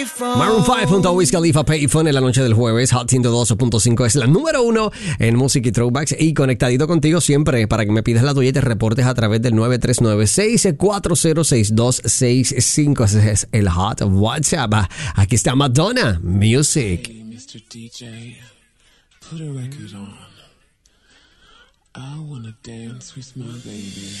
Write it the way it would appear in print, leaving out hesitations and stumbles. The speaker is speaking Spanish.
Maroon 5 junto a Wiz Khalifa, Payphone en la noche del jueves. Hot 102.5 es la número 1 en música y throwbacks. Y conectadito contigo siempre para que me pidas la tuya y te reportes a través del 939-640-6265. Ese es el Hot WhatsApp. Aquí está Madonna Music. Hey, Mr. DJ, put a record on. I wanna dance with my baby.